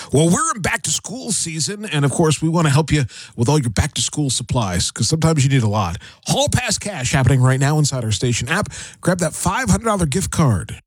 Well, we're in back to school season, and of course, we want to help you with all your back to school supplies because sometimes you need a lot. Hall Pass Cash happening right now inside our station app. Grab that $500 gift card.